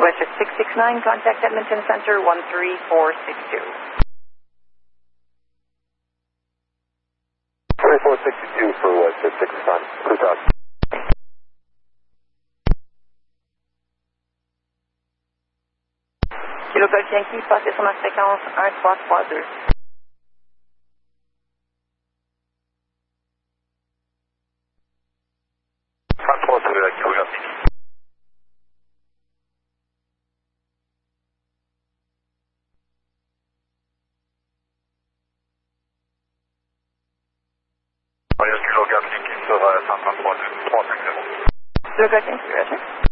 Westjet 669, contact Edmonton Center 13462. 3462 for Westjet 669. Clear talk. Kilo Golf Yankee, passez sur ma fréquence 1332. Kilo Golf Yankee. Kilo Golf Yankee sur 133 350. Kilo Golf Yankee, roger.